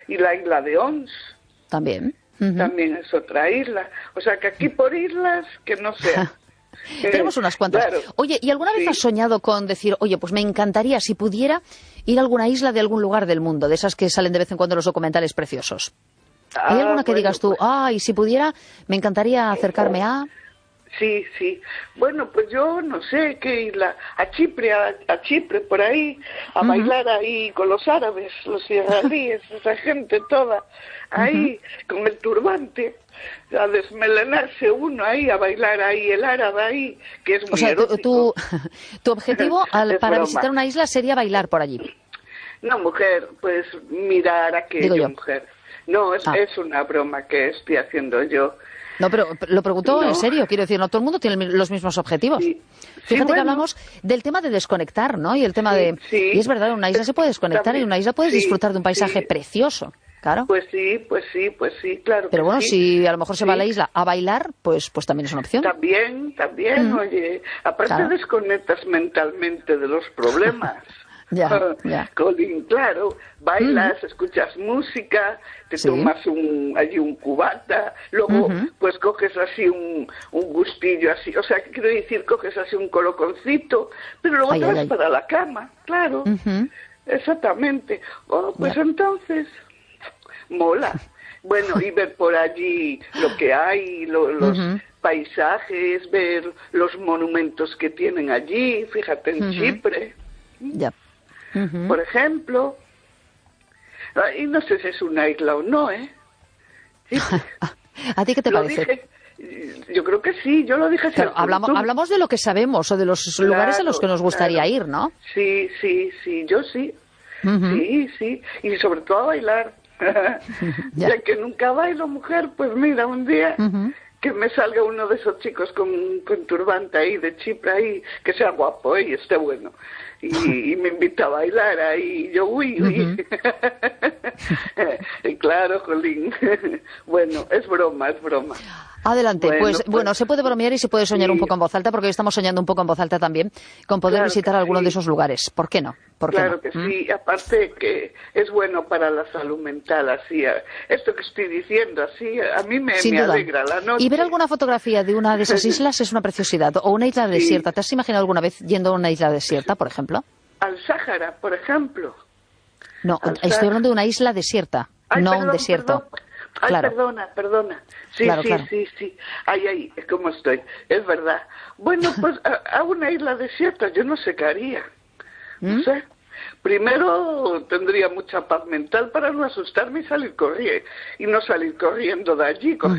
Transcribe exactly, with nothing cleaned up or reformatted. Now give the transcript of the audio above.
y la isla de Ons. También. Uh-huh. También es otra isla. O sea, que aquí por islas, que no sea. eh, Tenemos unas cuantas. Claro. Oye, ¿y alguna vez sí. has soñado con decir, oye, pues me encantaría, si pudiera, ir a alguna isla de algún lugar del mundo, de esas que salen de vez en cuando en los documentales preciosos? ¿Hay alguna ah, que bueno, digas tú, pues... ay, si pudiera, me encantaría acercarme a...? Sí, sí. Bueno, pues yo no sé qué isla, a Chipre, a, a Chipre, por ahí, a uh-huh. bailar ahí con los árabes, los israelíes, esa gente toda, ahí, uh-huh. con el turbante, a desmelenarse uno ahí, a bailar ahí, el árabe ahí, que es muy o sea, erótico. Tu, tu objetivo al, para broma. visitar una isla sería bailar por allí. No, mujer, pues mirar a aquello, mujer. No, es, ah. es una broma que estoy haciendo yo. No, pero lo pregunto no. en serio, quiero decir, no todo el mundo tiene los mismos objetivos. Sí. Fíjate sí, bueno. que hablamos del tema de desconectar, ¿no? Y el tema sí, de... Sí. Y es verdad, en una isla se puede desconectar También, y en una isla puedes sí, disfrutar de un paisaje sí. precioso, claro. Pues sí, pues sí, pues sí, claro. Pero que bueno, sí. si a lo mejor se sí. va a la isla a bailar, pues pues también es una opción. También, también, Mm. oye, aparte Claro. desconectas mentalmente de los problemas. Ya, ya. Colín, claro, bailas, uh-huh. escuchas música, te sí. tomas un, allí un cubata, luego uh-huh. pues coges así un, un gustillo así, o sea, quiero decir, coges así un coloconcito, pero luego ay, te vas ay, ay. para la cama, claro, uh-huh. exactamente. Oh, pues ya. entonces, mola. Bueno, y ver por allí lo que hay, lo, los uh-huh. paisajes, ver los monumentos que tienen allí, fíjate en uh-huh. Chipre. Ya. Uh-huh. Por ejemplo, y no sé si es una isla o no, ¿eh? Sí. ¿A ti qué te lo parece? Dije, yo creo que sí, yo lo dije. Pero hablamos, hablamos de lo que sabemos o de los claro, lugares a los que nos gustaría claro. ir, ¿no? Sí, sí, sí, yo sí. Uh-huh. Sí, sí, y sobre todo a bailar. ya. ya que nunca bailo, mujer, pues mira, un día... Uh-huh. que me salga uno de esos chicos con, con turbante ahí, de Chipre ahí, que sea guapo ¿eh? y esté bueno. Y, y me invita a bailar ahí, y yo, uy, uy. Uh-huh. Claro, Jolín. Bueno, es broma, es broma. Adelante, bueno, pues, pues bueno, se puede bromear y se puede soñar sí. un poco en voz alta, porque hoy estamos soñando un poco en voz alta también, con poder claro visitar alguno sí. de esos lugares. ¿Por qué no? ¿Por qué claro no? que ¿Mm? sí, aparte que es bueno para la salud mental, así, esto que estoy diciendo, así, a mí me, me alegra la noche. Y ver alguna fotografía de una de esas islas es una preciosidad, o una isla sí. desierta. ¿Te has imaginado alguna vez yendo a una isla desierta, por ejemplo? Al Sáhara, por ejemplo. No, Al estoy Sáhara. hablando de una isla desierta, Ay, no perdón, un desierto. Perdón. Ay, claro. perdona, perdona. Sí, claro, sí, claro. sí, sí. Ay, ay, ¿cómo estoy? Es verdad. Bueno, pues a, a una isla desierta yo no sé qué haría. No ¿Mm? sé. Primero tendría mucha paz mental para no asustarme y salir corriendo. Y no salir corriendo de allí.